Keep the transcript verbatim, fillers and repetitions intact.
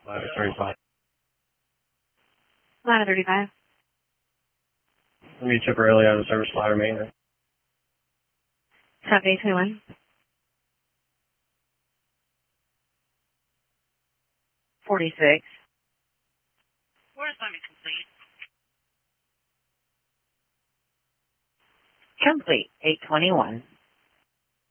Ladder thirty-five. Ladder thirty-five. Let me temporarily out of service ladder maintenance. South eight twenty-one. forty-six. Where assignment complete? Complete. eight twenty-one.